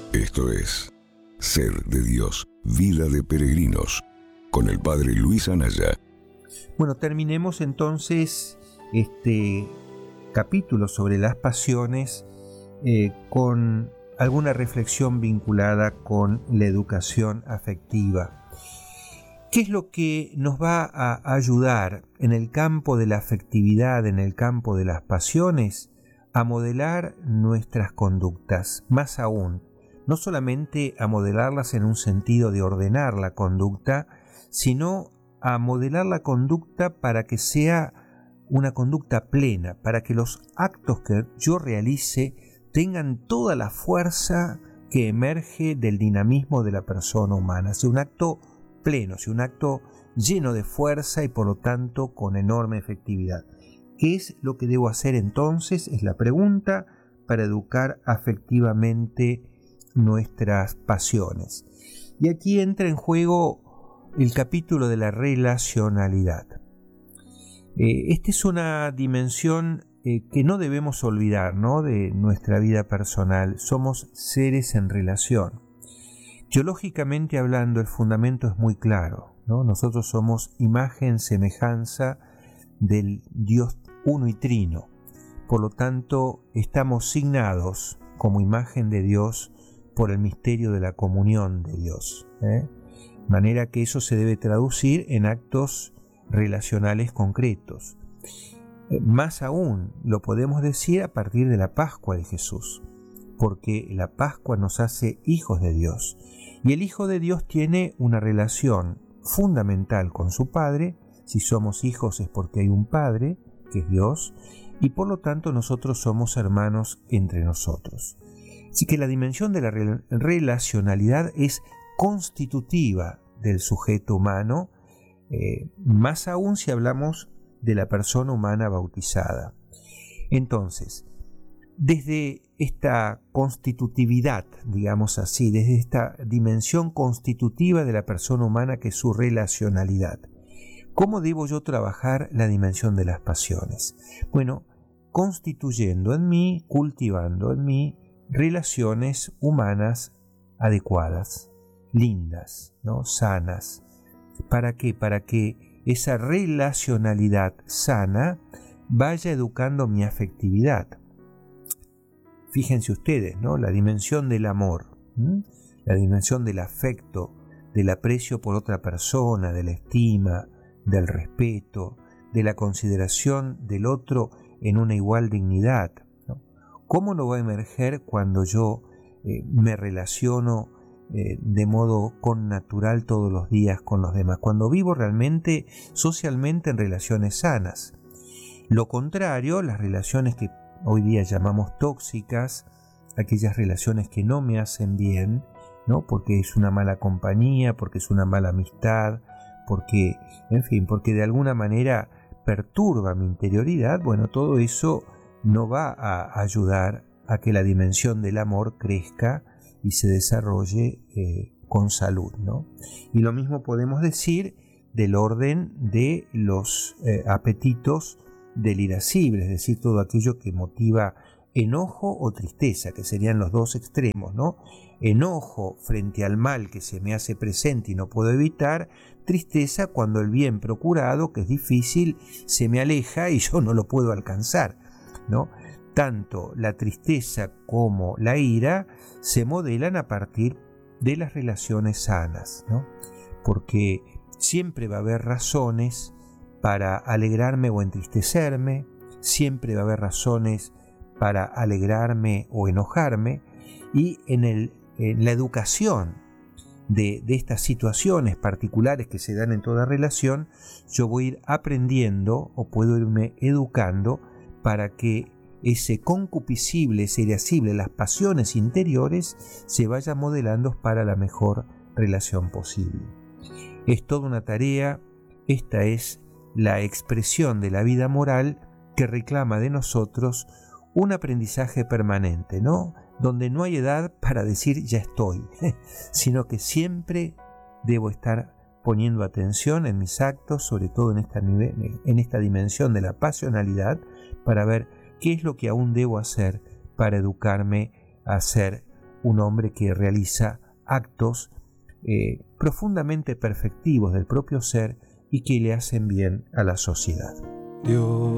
Esto es Ser de Dios, Vida de Peregrinos, con el Padre Luis Anaya. Bueno, terminemos entonces este capítulo sobre las pasiones con alguna reflexión vinculada con la educación afectiva. ¿Qué es lo que nos va a ayudar en el campo de la afectividad, en el campo de las pasiones, a modelar nuestras conductas? Más aún, no solamente a modelarlas en un sentido de ordenar la conducta, sino a modelar la conducta para que sea una conducta plena, para que los actos que yo realice tengan toda la fuerza que emerge del dinamismo de la persona humana, sea un acto pleno, sea un acto lleno de fuerza y por lo tanto con enorme efectividad. ¿Qué es lo que debo hacer entonces? Es la pregunta para educar afectivamente nuestras pasiones. Y aquí entra en juego el capítulo de la relacionalidad. Esta es una dimensión que no debemos olvidar, ¿no?, de nuestra vida personal. Somos seres en relación. Teológicamente hablando, el fundamento es muy claro, ¿no? Nosotros somos imagen, semejanza del Dios uno y trino. Por lo tanto, estamos signados como imagen de Dios por el misterio de la comunión de Dios. De manera que eso se debe traducir en actos relacionales concretos. Más aún, lo podemos decir a partir de la Pascua de Jesús, porque la Pascua nos hace hijos de Dios. Y el Hijo de Dios tiene una relación fundamental con su Padre. Si somos hijos es porque hay un Padre, que es Dios, y por lo tanto nosotros somos hermanos entre nosotros. Así que la dimensión de la relacionalidad es constitutiva del sujeto humano, más aún si hablamos de la persona humana bautizada. Entonces, desde esta constitutividad, digamos así, desde esta dimensión constitutiva de la persona humana que es su relacionalidad, ¿cómo debo yo trabajar la dimensión de las pasiones? Bueno, constituyendo en mí, cultivando en mí relaciones humanas adecuadas, lindas, ¿no?, sanas. ¿Para qué? Para que esa relacionalidad sana vaya educando mi afectividad. Fíjense ustedes, ¿no?, la dimensión del amor, la dimensión del afecto, del aprecio por otra persona, de la estima, del respeto, de la consideración del otro en una igual dignidad, ¿no? ¿Cómo no va a emerger cuando yo me relaciono de modo connatural todos los días con los demás? Cuando vivo realmente socialmente en relaciones sanas. Lo contrario, las relaciones que hoy día llamamos tóxicas, aquellas relaciones que no me hacen bien, ¿no?, porque es una mala compañía, porque es una mala amistad, porque, en fin, porque de alguna manera perturba mi interioridad, bueno, todo eso no va a ayudar a que la dimensión del amor crezca y se desarrolle con salud, ¿no? Y lo mismo podemos decir del orden de los apetitos del irascible, es decir, todo aquello que motiva enojo o tristeza, que serían los dos extremos, ¿no? Enojo frente al mal que se me hace presente y no puedo evitar, tristeza cuando el bien procurado, que es difícil, se me aleja y yo no lo puedo alcanzar, ¿no? Tanto la tristeza como la ira se modelan a partir de las relaciones sanas, ¿no? Porque siempre va a haber razones para alegrarme o entristecerme, siempre va a haber razones para alegrarme o enojarme, y en la educación de estas situaciones particulares que se dan en toda relación, yo voy a ir aprendiendo o puedo irme educando para que ese concupiscible, ese irascible, las pasiones interiores se vayan modelando para la mejor relación posible. Es toda una tarea. Esta es la expresión de la vida moral que reclama de nosotros un aprendizaje permanente, ¿no?, donde no hay edad para decir ya estoy, sino que siempre debo estar poniendo atención en mis actos, sobre todo en esta dimensión de la pasionalidad, para ver qué es lo que aún debo hacer para educarme a ser un hombre que realiza actos profundamente perfectivos del propio ser y que le hacen bien a la sociedad. Dios